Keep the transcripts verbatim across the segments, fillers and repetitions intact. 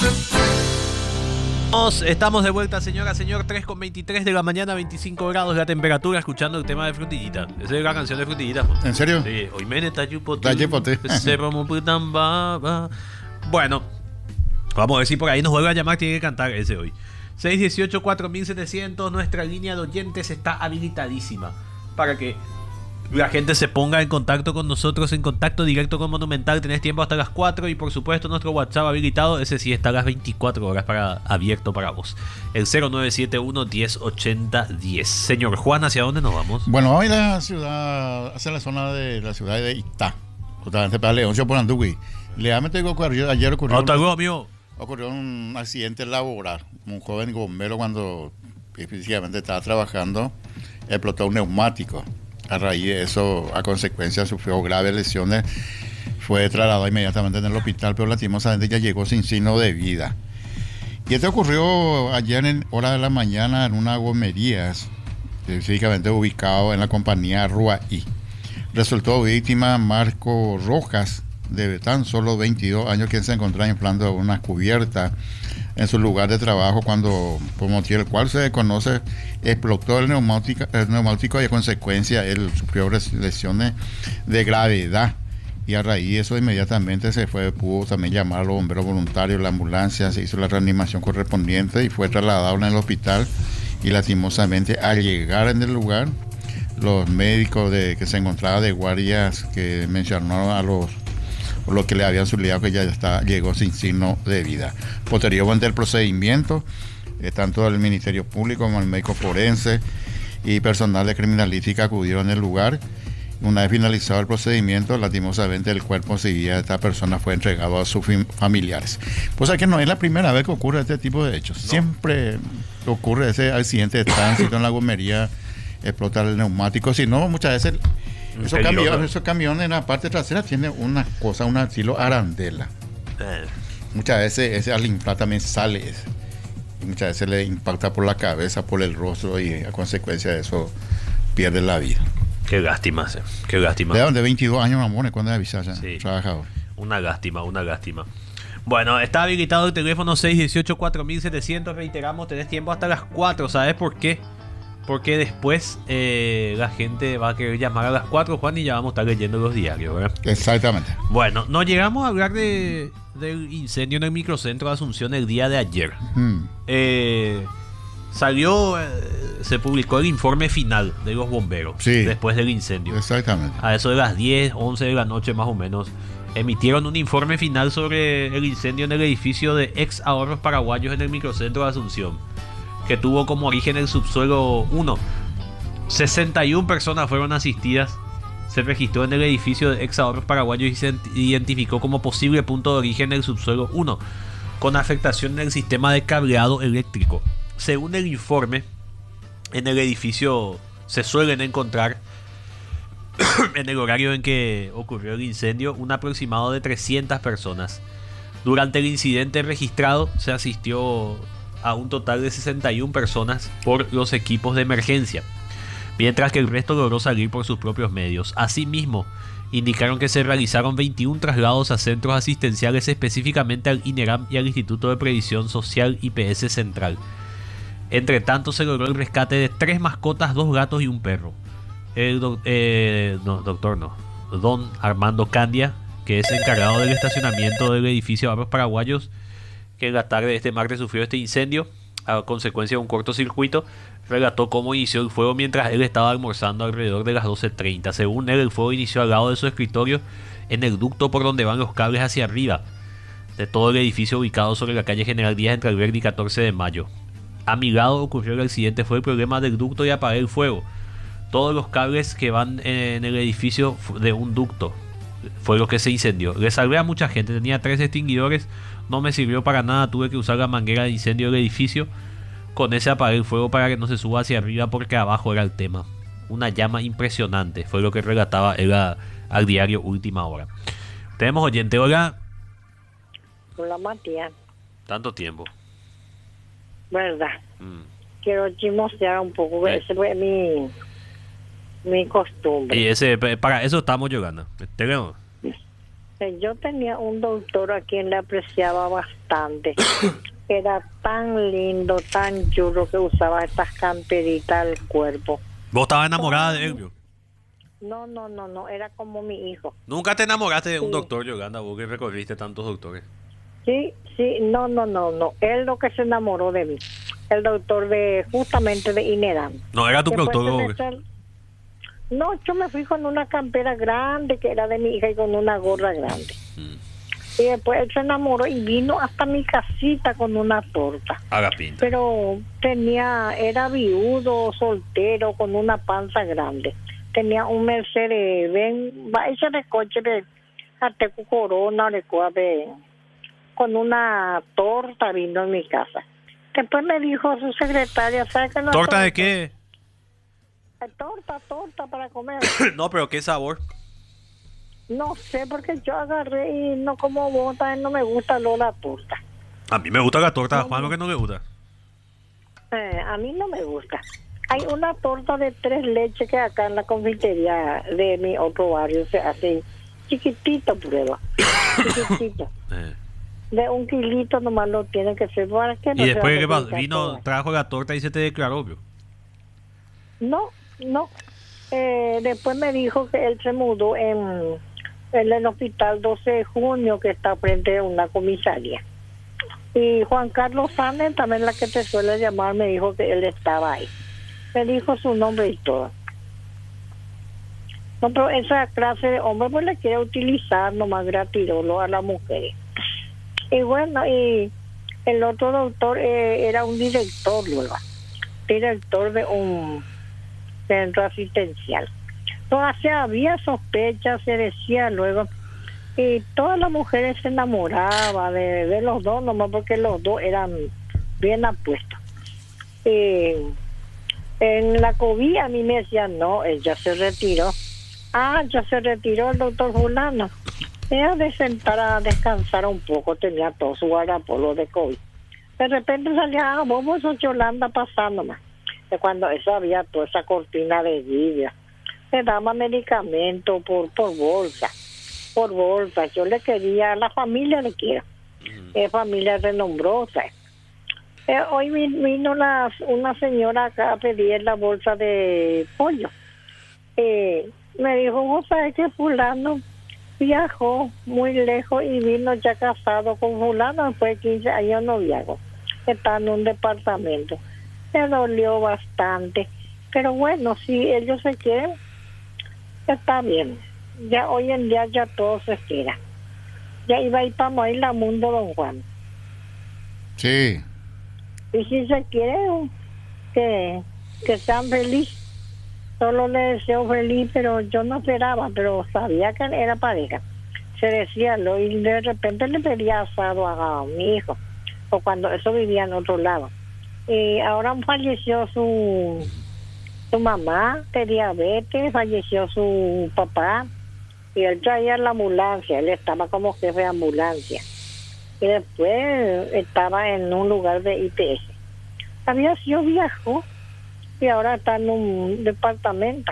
Estamos de vuelta, señora, señor. tres con veintitrés de la mañana, veinticinco grados la temperatura, escuchando el tema de Frutillita. Esa es la canción de Frutillita. ¿En serio? Sí. Hoy me Tayepote. Bueno, vamos a ver si por ahí nos vuelve a llamar. Tiene que cantar ese hoy. seis dieciocho, cuatro mil setecientos. Nuestra línea de oyentes está habilitadísima para que la gente se ponga en contacto con nosotros, en contacto directo con Monumental. Tenés tiempo hasta las cuatro. Y por supuesto nuestro WhatsApp habilitado, ese sí está a las veinticuatro horas para, abierto para vos. El cero nueve siete uno, diez, ochenta, diez. Señor Juan, ¿hacia dónde nos vamos? Bueno, hoy la ciudad, hacia la zona de la ciudad de Itá, justamente para Leoncio por Andugui. Realmente ocurrió, ayer ocurrió, Hasta luego, amigo. ocurrió un accidente laboral. Un joven bombero, cuando específicamente estaba trabajando, explotó un neumático. A raíz de eso, a consecuencia, sufrió graves lesiones. Fue trasladado inmediatamente en el hospital, pero lastimosamente ya llegó sin signo de vida. Y esto ocurrió ayer en hora de la mañana en una gomería, específicamente ubicado en la compañía Ruaí. Resultó víctima Marco Rojas, de tan solo veintidós años, quien se encontraba inflando una cubierta en su lugar de trabajo cuando, por motivo del cual se desconoce, explotó el neumático, el neumático y a consecuencia él sufrió lesiones de gravedad. Y a raíz de eso inmediatamente se fue, pudo también llamar a los bomberos voluntarios, la ambulancia, se hizo la reanimación correspondiente y fue trasladado en el hospital. Y lastimosamente al llegar en el lugar, los médicos de, que se encontraban de guardias que mencionaron a los lo que le habían solicitado que ya está, llegó sin signo de vida. Posteriormente el procedimiento, eh, tanto el Ministerio Público como el médico forense y personal de criminalística acudieron al lugar. Una vez finalizado el procedimiento, lastimosamente el cuerpo civil de esta persona fue entregado a sus familiares. Pues aquí no es la primera vez que ocurre este tipo de hechos. No. Siempre ocurre ese accidente de tránsito en la gomería, explota el neumático, si no, muchas veces esos camiones, esos camiones en la parte trasera tienen una cosa, un estilo arandela. Eh. Muchas veces ese al inflar también sale ese. Y muchas veces le impacta por la cabeza, por el rostro y a consecuencia de eso pierde la vida. Qué lástima, sí. Qué lástima. De donde veintidós años, mamón, cuando es avisada, sí. Trabajador. Una lástima, una lástima. Bueno, está habilitado el teléfono seis dieciocho, cuatro mil setecientos. Reiteramos, tenés tiempo hasta las cuatro. ¿Sabes por qué? Porque después eh, la gente va a querer llamar a las cuatro, Juan, y ya vamos a estar leyendo los diarios, ¿verdad? Exactamente. Bueno, nos llegamos a hablar de, del incendio en el microcentro de Asunción el día de ayer. Mm. Eh, salió, eh, se publicó el informe final de los bomberos, sí, después del incendio. Exactamente. A eso de las diez, once de la noche más o menos, emitieron un informe final sobre el incendio en el edificio de ex ahorros paraguayos en el microcentro de Asunción, que tuvo como origen el subsuelo uno. sesenta y una personas fueron asistidas. Se registró en el edificio de ex ahorros paraguayos y se identificó como posible punto de origen el subsuelo uno, con afectación en el sistema de cableado eléctrico. Según el informe, en el edificio se suelen encontrar, en el horario en que ocurrió el incendio, un aproximado de trescientas personas. Durante el incidente registrado se asistió a un total de sesenta y una personas por los equipos de emergencia, mientras que el resto logró salir por sus propios medios. Asimismo, indicaron que se realizaron veintiún traslados a centros asistenciales, específicamente al INERAM y al Instituto de Previsión Social I P S Central. Entre tanto, se logró el rescate de tres mascotas, dos gatos y un perro. El do- eh, no, doctor no, don Armando Candia, que es encargado del estacionamiento del edificio Ahorros Paraguayos, que en la tarde de este martes sufrió este incendio a consecuencia de un cortocircuito, relató cómo inició el fuego mientras él estaba almorzando alrededor de las doce treinta. Según él, el fuego inició al lado de su escritorio, en el ducto por donde van los cables hacia arriba de todo el edificio ubicado sobre la calle General Díaz entre Alberdi y catorce de mayo. A mi lado ocurrió el accidente, fue el problema del ducto y apagué el fuego. Todos los cables que van en el edificio de un ducto fue lo que se incendió. Le salvé a mucha gente, tenía tres extinguidores, no me sirvió para nada, tuve que usar la manguera de incendio del edificio. Con ese apagué el fuego para que no se suba hacia arriba porque abajo era el tema. Una llama impresionante, fue lo que relataba él a, al diario Última Hora. Tenemos oyente, hola. Hola, Matías. Tanto tiempo. ¿Verdad? Mm. Quiero chismosear un poco, ¿Eh? ese fue mi, mi costumbre. Y ese, para eso estamos jugando. Tenemos. Eh, Yo tenía un doctor a quien le apreciaba bastante. Era tan lindo, tan chulo que usaba estas camperitas al cuerpo. Vos estabas enamorada de él, bro. No, no, no, no, era como mi hijo. Nunca te enamoraste de un Sí. doctor, Yolanda, vos que recorriste tantos doctores. Sí, sí, no, no, no, no. Él lo que se enamoró de mí. El doctor de, justamente de INEDAM. No era tu Después proctólogo. se me sal- No, yo me fui con una campera grande que era de mi hija y con una gorra grande. Mm. Y después él se enamoró y vino hasta mi casita con una torta. Haga pinta. Pero tenía, era viudo, soltero, con una panza grande. Tenía un Mercedes, ven, va ese de coche de Ateco Corona, de, de con una torta vino en mi casa. Después me dijo su secretaria, ¿sabes que no? ¿Torta de qué? Torta, torta para comer. No, pero ¿qué sabor? No sé, porque yo agarré y no como vos, también no me gusta lo la torta. A mí me gusta la torta, No, Juan, lo no. que no me gusta. Eh, a mí no me gusta. Hay una torta de tres leches que acá en la confitería de mi otro barrio se hace chiquitito, prueba. Chiquitito. Eh. De un kilito nomás lo tiene que ser. ¿Para qué? No Y se después, va a ¿qué pasó? multiplicar Vino, toda. trajo la torta y se te declaró, bro. No, no. Eh, después me dijo que él se mudó en, en el hospital doce de junio, que está frente a una comisaría. Y Juan Carlos Sánchez, también la que te suele llamar, me dijo que él estaba ahí. Me dijo su nombre y todo. No, pero esa clase de hombre pues le quiere utilizar nomás gratirolo a las mujeres. Y bueno, y el otro doctor eh, era un director luego, director de un centro asistencial. Entonces había sospechas, se decía luego, y todas las mujeres se enamoraban de, de los dos nomás porque los dos eran bien apuestos. Y en la COVID a mí me decían, no, él ya se retiró. Ah, ya se retiró el doctor fulano. Era de sentar a descansar un poco, tenía todo su guardapolvo de COVID. De repente salía, ah, vos sos Yolanda pasando más. De cuando eso había toda esa cortina de vidrio. Le daba medicamento por, por bolsa, por bolsa. Yo le quería, a la familia le quiero. Es familia renombrosa. Eh, hoy vi- vino una, una señora acá a pedir la bolsa de pollo. Eh, me dijo, vos sabés que fulano viajó muy lejos y vino ya casado con fulano después de quince años noviazgo. Está en un departamento. Me dolió bastante. Pero bueno, si ellos se quieren, está bien. Ya hoy en día ya todo se espera. Ya iba a ir para morir la mundo, don Juan. Sí. Y si se quiere que, que sean felices, solo le deseo feliz, pero yo no esperaba, pero sabía que era pareja. Se decía lo y de repente le pedía asado a, a mi hijo, o cuando eso vivía en otro lado. Y ahora falleció su, su mamá de diabetes, falleció su papá, y él traía la ambulancia, él estaba como jefe de ambulancia. Y después estaba en un lugar de I P S. Había sido viejo y ahora está en un departamento.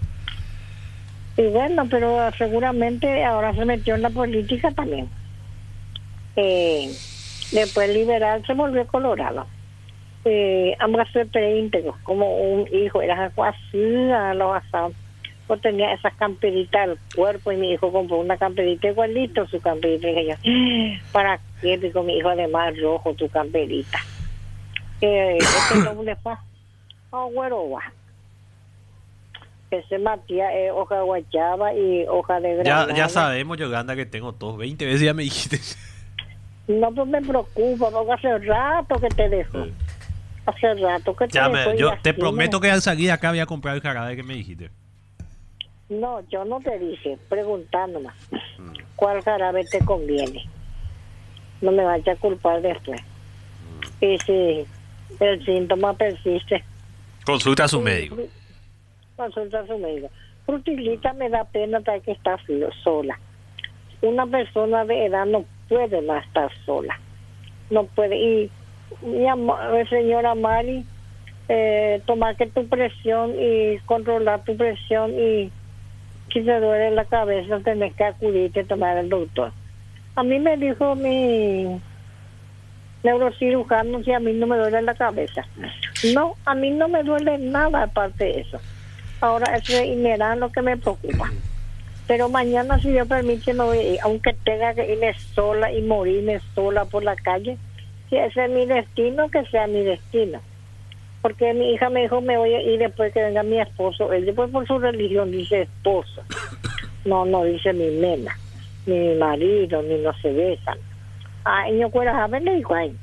Y bueno, pero seguramente ahora se metió en la política también. Eh, después liberal se volvió colorado. Eh, ambas se íntegros, como un hijo, era algo así a los asados. Pues tenía esas camperitas al cuerpo y mi hijo compró una camperita igualito su camperita. Y dije yo, ¿para qué? Digo, mi hijo además rojo tu camperita. Eh, este doble fa. Oh, güero, va. Ese Matías es hoja de guayaba y hoja de Ya, granada. ya sabemos, Yolanda, que tengo tos. veinte veces ya me dijiste. No, pues me preocupa, porque hace rato que te dejo. Sí. Hace rato que te Ya dejo. me, y yo así te no- prometo que al salir acá voy a comprar el jarabe que me dijiste. No, yo no te dije, preguntándome Mm. cuál jarabe te conviene. No me vayas a culpar después. Y si el síntoma persiste, Consulta a su médico. consulta a su médico. Frutilita me da pena para que está sola. Una persona de edad no puede más estar sola. No puede. Y mi ama- señora Mari, eh, tomar que tu presión y controlar tu presión y si te duele la cabeza tenés que acudir a tomar al doctor. A mí me dijo mi neurocirujano si a mí no me duele la cabeza. No, a mí no me duele nada aparte de eso. Ahora eso es inherente lo que me preocupa. Pero mañana, si Dios permite, me voy a ir, aunque tenga que irme sola y morirme sola por la calle. Si ese es mi destino, que sea mi destino. Porque mi hija me dijo, me voy a ir después que venga mi esposo. Él después por su religión dice esposo. No, no dice mi nena, ni mi marido, ni no se besan. Ah, y no cuera saber, le dijo ahí.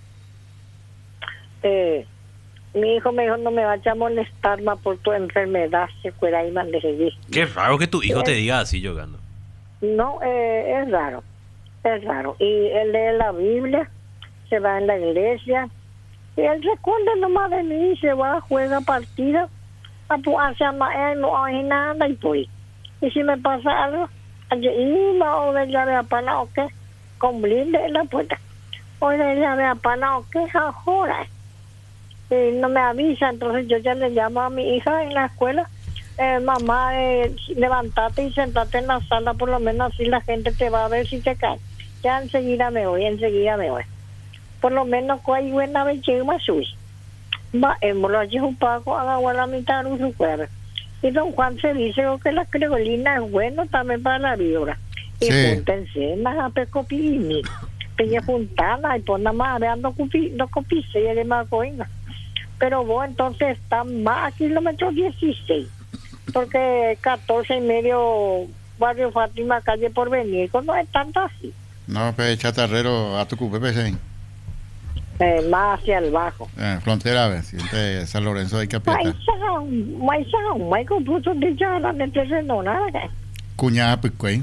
Eh, mi hijo me dijo, no me vaya a molestar más por tu enfermedad, se fuera ahí más de. Qué raro que tu hijo te diga así, Yogando. No, eh, es raro, es raro. Y él lee la Biblia, se va en la iglesia, y él recuerda nomás de mí, se va, juega partida, hacia más, no hay nada y pues. Y si me pasa algo, y la o de llave a pana o qué, con blinde en la puerta, o de llave a pana o qué, ahora. Y no me avisa, entonces yo ya le llamo a mi hija en la escuela, eh, mamá, eh, levantate y sentate en la sala, por lo menos así la gente te va a ver si te cae. Ya enseguida me voy, enseguida me voy. Por lo menos hay buena vez más suya. Va, en Moloche un paco, haga la mitad de su cuerpo. Y don Juan se dice que la creolina es bueno también para la vibra. Y sí. Júntense, más a pecopini, peña juntana, y pon nada más, vean dos copices de Macoina. Pero vos entonces está más a kilómetros dieciséis, porque catorce y medio barrio Fátima, calle Porvenir, no es tanto así. No, pues chatarrero a tu cupe, pues, eh. Eh, más hacia el bajo. Eh, frontera, a ver, siente San Lorenzo de Capieta. Maizán, maizán, maizán, puto de ya la neta no nada. Cuñada, pues, güey.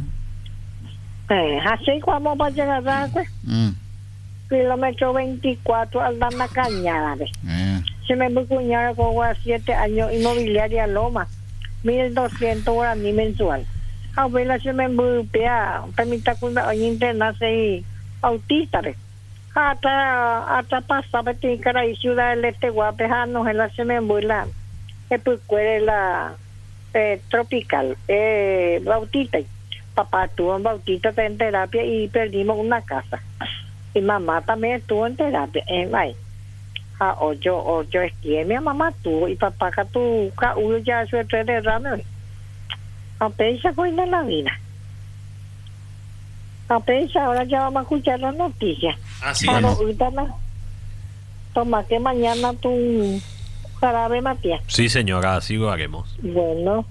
Eh, así como para llegar a pues, Mm. kilómetro veinticuatro al dar la cañada, ¿ves? Eh. Se me fue cuñada como a siete años, inmobiliaria Loma, mil doscientos guaraní mensual. Abuela se me empea, permita que me internase y autista, ¿ves? Hasta, hasta pasaba en Caray, Ciudad del Este, Guapejano, en la Semembuela, que pues la eh, tropical, eh, Bautista. Papá estuvo en Bautista en terapia y perdimos una casa. Y mamá también estuvo en terapia. En ahí. A ocho, ocho esquíes, mi mamá tuvo, y papá que tu uno ya su tres de rame. A pesar fue de la vida. A pesar, ahora ya vamos a escuchar las noticias. Así Para es. ahorita la- toma que mañana tu jarabe, Matías. Sí, señora, así lo haremos. Bueno,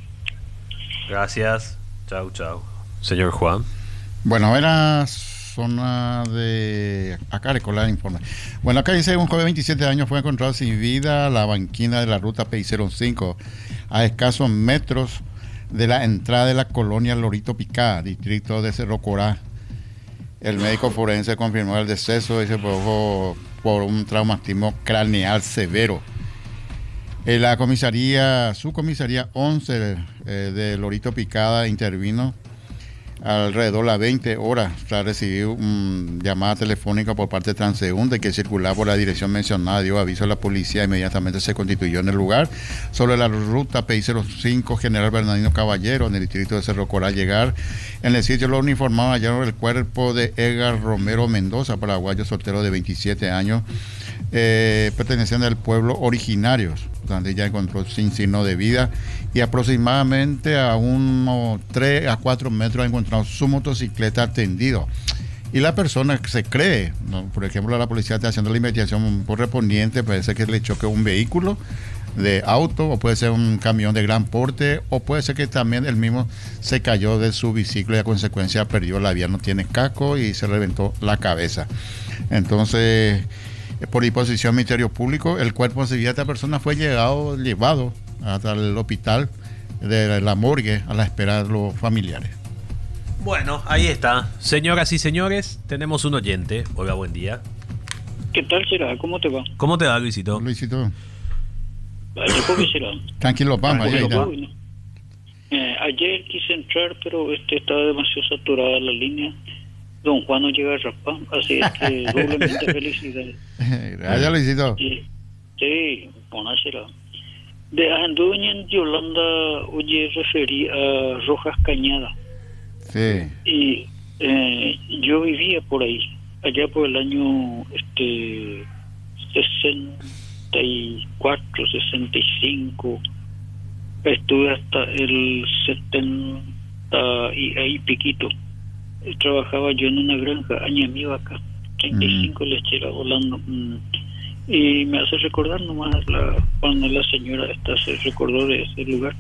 Gracias. Chau, chau. Señor Juan. Bueno, era zona de acá Recolar informe. Bueno, acá dice un joven de veintisiete años fue encontrado sin vida a la banquina de la ruta P I cero cinco, a escasos metros de la entrada de la colonia Lorito Picá, distrito de Cerro Corá. El médico forense confirmó el deceso y se produjo por un traumatismo craneal severo. En la comisaría, su comisaría once eh, de Lorito Picada intervino alrededor de las veinte horas tras recibir una llamada telefónica por parte de transeúnte que circulaba por la dirección mencionada. Dio aviso a la policía, inmediatamente se constituyó en el lugar. Sobre la ruta P I cero cinco General Bernardino Caballero, en el distrito de Cerro Corá, llegar en el sitio lo uniformado hallaron el cuerpo de Edgar Romero Mendoza, paraguayo soltero de veintisiete años, eh, perteneciente al pueblo Originarios, donde ya encontró sin signo de vida, y aproximadamente a unos tres a cuatro metros ha encontrado su motocicleta tendido. Y la persona que se cree, ¿no? Por ejemplo, la policía está haciendo la investigación correspondiente, parece que le choque un vehículo de auto, o puede ser un camión de gran porte, o puede ser que también él mismo se cayó de su bicicleta y a consecuencia perdió la vía, no tiene casco y se reventó la cabeza. Entonces, por disposición del Ministerio Público, el cuerpo de esta persona fue llegado, llevado hasta el hospital de la morgue a la espera de los familiares. Bueno, ahí está. Señoras y señores, tenemos un oyente. Hola, buen día. ¿Qué tal será? ¿Cómo te va? ¿Cómo te va, Luisito? Luisito, Vaya, ¿cómo será? tranquilo, vamos, ahí, ahí, Bueno, ahí. bueno. Eh, ayer quise entrar, pero este estaba demasiado saturada la línea. Don Juan no llega a raspar, así es que doblemente felicidades. Gracias, Luisito. Sí, sí, buena será. De Ajenduña en Yolanda, oye, referí a Rojas Cañada. Sí. Y eh, yo vivía por ahí, allá por el año este sesenta y cuatro, sesenta y cinco. Estuve hasta el setenta y ahí piquito. Eh, Trabajaba yo en una granja, Añamí Vaca, treinta y cinco Mm. lecheras volando. Mm. Y me hace recordar nomás la, cuando la señora esta se recordó de ese lugar.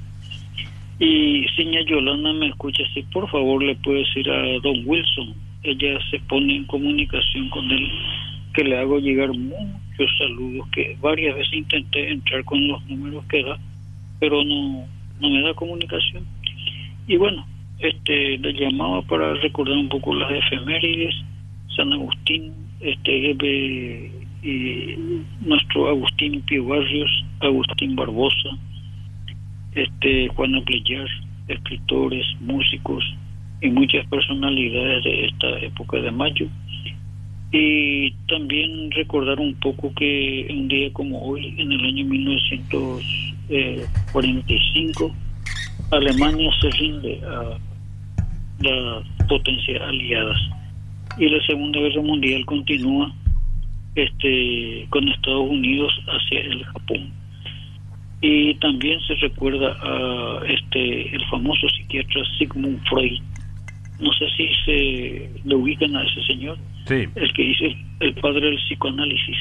Y seña Yolanda me escucha, si por favor le puede decir a don Wilson, ella se pone en comunicación con él, que le hago llegar muchos saludos, que varias veces intenté entrar con los números que da, pero no, no me da comunicación. Y bueno, este le llamaba para recordar un poco las efemérides, San Agustín, este eh, y nuestro Agustín Pío Barrios, Agustín Barbosa, este Juan Aplillar, escritores, músicos y muchas personalidades de esta época de mayo. Y también recordar un poco que un día como hoy, en el año mil novecientos cuarenta y cinco, Alemania se rinde a las potencias aliadas y la Segunda Guerra Mundial continúa este con Estados Unidos hacia el Japón. Y también se recuerda a este el famoso psiquiatra Sigmund Freud. No sé si se le ubican a ese señor, Sí. el que dice el padre del psicoanálisis.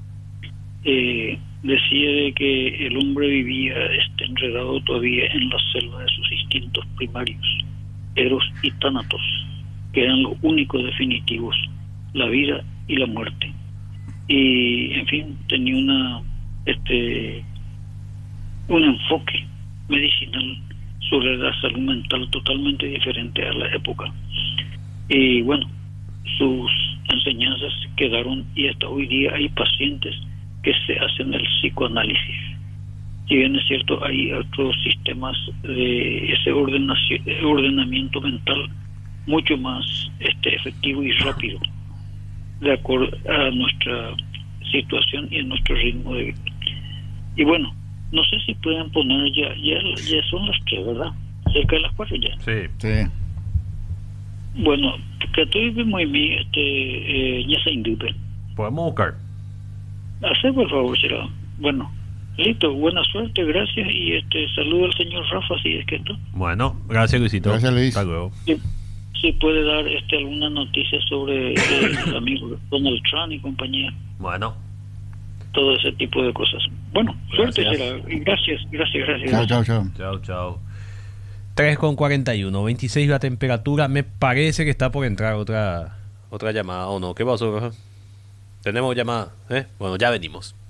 Eh, decía de que el hombre vivía este, enredado todavía en la selva de sus instintos primarios, eros y tánatos, que eran los únicos definitivos, la vida y la muerte. Y en fin, tenía una este un enfoque medicinal sobre la salud mental totalmente diferente a la época. Y bueno, sus enseñanzas quedaron y hasta hoy día hay pacientes que se hacen el psicoanálisis. Si bien es cierto, hay otros sistemas de ese ordenación, ordenamiento mental mucho más este efectivo y rápido, de acuerdo a nuestra situación y a nuestro ritmo de vida. Y bueno, no sé si pueden poner ya, ya, ya son las tres, ¿verdad? Cerca de las cuatro ya. Sí. Sí. Bueno, que estoy muy bien, este, eh, ya se indupe. Podemos buscar. Hacer por favor, será. Bueno, listo, buena suerte, gracias y este saludo al señor Rafa, si es que está. Bueno, gracias Luisito. Gracias, Luis. Hasta luego. Si, si puede dar este alguna noticia sobre eh, el amigo Donald Trump y compañía, Bueno, todo ese tipo de cosas. Bueno, suerte Gracias. será. Y gracias, gracias, gracias. Chao, gracias. chao, chao. chao, chao. tres con cuarenta y uno, veintiséis la temperatura. Me parece que está por entrar otra otra llamada o no. ¿Qué pasó, Rafa? Tenemos llamada, ¿eh? Bueno, ya venimos.